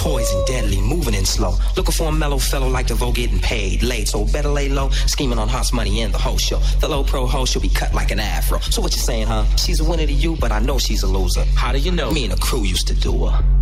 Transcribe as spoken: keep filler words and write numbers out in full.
poison, deadly, moving in slow. Looking for a mellow fellow like DeVoe getting paid late. So better lay low, scheming on Hot's money and the whole show. The low pro hoe, she'll be cut like an afro. So what you saying, huh? She's a winner to you, but I know she's a loser. How do you know? Me and the crew used to do her.